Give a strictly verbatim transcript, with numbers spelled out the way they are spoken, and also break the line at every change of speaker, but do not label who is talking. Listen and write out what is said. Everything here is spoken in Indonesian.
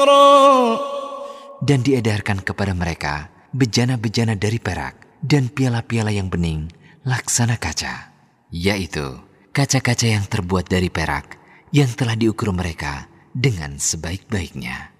Dan diedarkan kepada mereka bejana-bejana dari perak dan piala-piala yang bening laksana kaca, yaitu kaca-kaca yang terbuat dari perak yang telah diukur mereka dengan sebaik-baiknya.